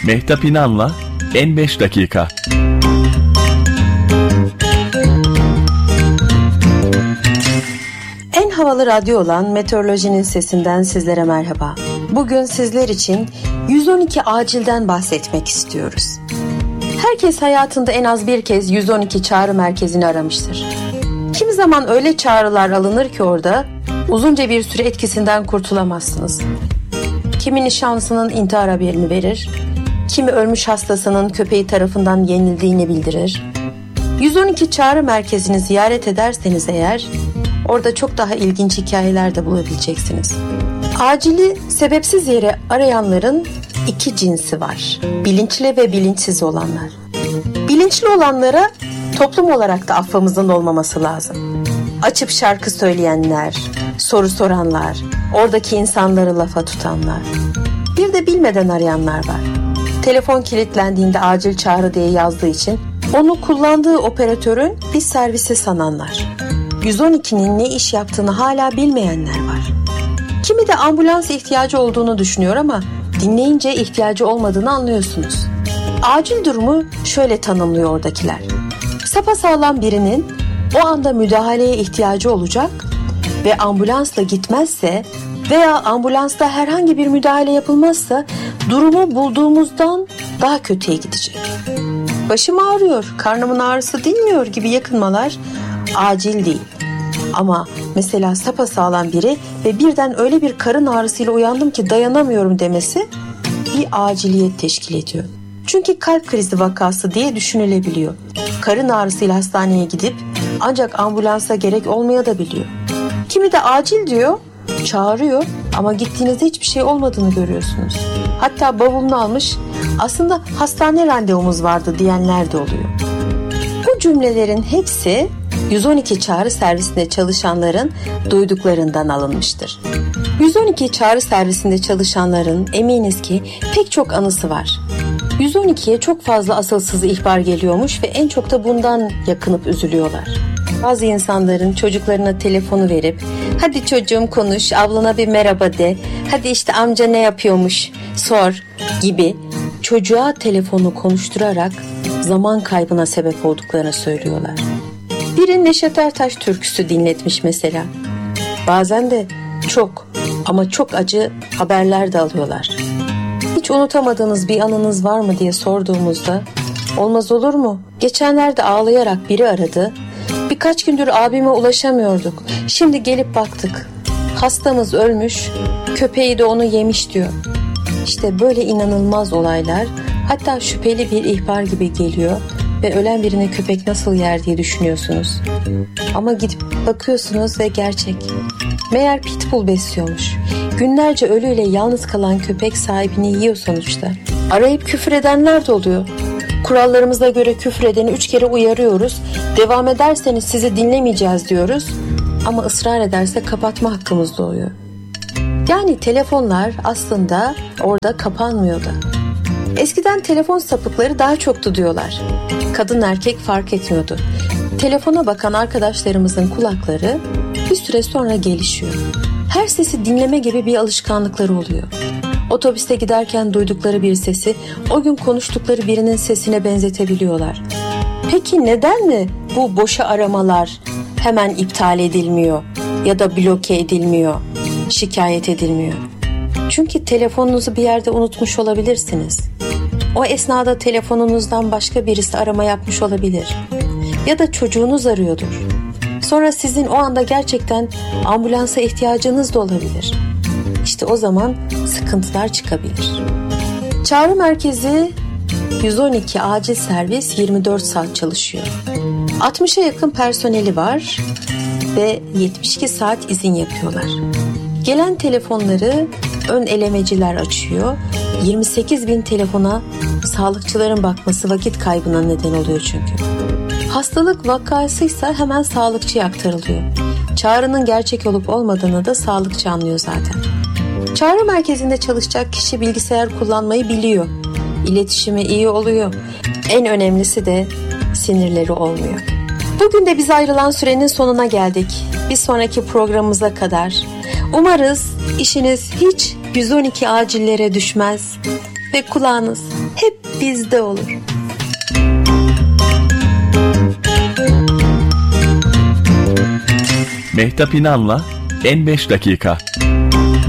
Mehtap İnan'la En 5 Dakika. En havalı radyo olan Meteorolojinin Sesinden sizlere merhaba. Bugün sizler için 112 acilden bahsetmek istiyoruz. Herkes hayatında en az bir kez 112 çağrı merkezini aramıştır. Kimi zaman öyle çağrılar alınır ki orada uzunca bir süre etkisinden kurtulamazsınız. Kimi nişanlısının intihar haberini verir, kimi ölmüş hastasının köpeği tarafından yenildiğini bildirir. 112 çağrı merkezini ziyaret ederseniz eğer, orada çok daha ilginç hikayeler de bulabileceksiniz. Acili sebepsiz yere arayanların iki cinsi var. Bilinçli ve bilinçsiz olanlar. Bilinçli olanlara toplum olarak da affımızın olmaması lazım. Açıp şarkı söyleyenler, soru soranlar, oradaki insanları lafa tutanlar. Bir de bilmeden arayanlar var. Telefon kilitlendiğinde acil çağrı diye yazdığı için onu kullandığı operatörün bir servisi sananlar. 112'nin ne iş yaptığını hala bilmeyenler var. Kimi de ambulans ihtiyacı olduğunu düşünüyor ama dinleyince ihtiyacı olmadığını anlıyorsunuz. Acil durumu şöyle tanımlıyor oradakiler. Sapasağlam birinin o anda müdahaleye ihtiyacı olacak ve ambulansla gitmezse veya ambulansta herhangi bir müdahale yapılmazsa durumu bulduğumuzdan daha kötüye gidecek. Başım ağrıyor, karnımın ağrısı dinmiyor gibi yakınmalar acil değil. Ama mesela sapasağlam biri ve birden öyle bir karın ağrısıyla uyandım ki dayanamıyorum demesi bir aciliyet teşkil ediyor. Çünkü kalp krizi vakası diye düşünülebiliyor. Karın ağrısıyla hastaneye gidip ancak ambulansa gerek olmayabiliyor. Kimi de acil diyor, çağırıyor ama gittiğinizde hiçbir şey olmadığını görüyorsunuz. Hatta bavulunu almış, aslında hastane randevumuz vardı diyenler de oluyor. Bu cümlelerin hepsi 112 çağrı servisinde çalışanların duyduklarından alınmıştır. 112 çağrı servisinde çalışanların eminiz ki pek çok anısı var. 112'ye çok fazla asılsız ihbar geliyormuş ve en çok da bundan yakınıp üzülüyorlar. Bazı insanların çocuklarına telefonu verip hadi çocuğum konuş, ablana bir merhaba de, hadi işte amca ne yapıyormuş sor gibi çocuğa telefonu konuşturarak zaman kaybına sebep olduklarını söylüyorlar. Biri Neşet Ertaş türküsü dinletmiş mesela. Bazen de çok ama çok acı haberler de alıyorlar. Hiç unutamadığınız bir anınız var mı diye sorduğumuzda olmaz olur mu? Geçenlerde ağlayarak biri aradı. Birkaç gündür abime ulaşamıyorduk. Şimdi gelip baktık. Hastamız ölmüş, köpeği de onu yemiş diyor. İşte böyle inanılmaz olaylar, hatta şüpheli bir ihbar gibi geliyor ve ölen birine köpek nasıl yer diye düşünüyorsunuz. Ama gidip bakıyorsunuz ve gerçek. Meğer pitbull besliyormuş. Günlerce ölüyle yalnız kalan köpek sahibini yiyor sonuçta. Arayıp küfür edenler de oluyor. Kurallarımıza göre küfür edeni 3 kere uyarıyoruz. Devam ederseniz sizi dinlemeyeceğiz diyoruz. Ama ısrar ederse kapatma hakkımız doğuyor. Yani telefonlar aslında orada kapanmıyordu. Eskiden telefon sapıkları daha çoktu diyorlar. Kadın erkek fark etmiyordu. Telefona bakan arkadaşlarımızın kulakları bir süre sonra gelişiyor. Her sesi dinleme gibi bir alışkanlıkları oluyor. Otobüste giderken duydukları bir sesi o gün konuştukları birinin sesine benzetebiliyorlar. Peki neden mi bu boşa aramalar hemen iptal edilmiyor ya da bloke edilmiyor, şikayet edilmiyor? Çünkü telefonunuzu bir yerde unutmuş olabilirsiniz. O esnada telefonunuzdan başka birisi arama yapmış olabilir. Ya da çocuğunuz arıyordur. Sonra sizin o anda gerçekten ambulansa ihtiyacınız da olabilir. İşte o zaman sıkıntılar çıkabilir. Çağrı merkezi 112 acil servis 24 saat çalışıyor. 60'a yakın personeli var ve 72 saat izin yapıyorlar. Gelen telefonları ön elemeciler açıyor. 28.000 telefona sağlıkçıların bakması vakit kaybına neden oluyor çünkü. Hastalık vakasıysa hemen sağlıkçıya aktarılıyor. Çağrının gerçek olup olmadığını da sağlıkçı anlıyor zaten. Çağrı merkezinde çalışacak kişi bilgisayar kullanmayı biliyor. İletişimi iyi oluyor. En önemlisi de sinirleri olmuyor. Bugün de biz ayrılan sürenin sonuna geldik. Bir sonraki programımıza kadar. Umarız işiniz hiç 112 acillere düşmez. ve kulağınız hep bizde olur. Mehtap İnan'la En 5 Dakika.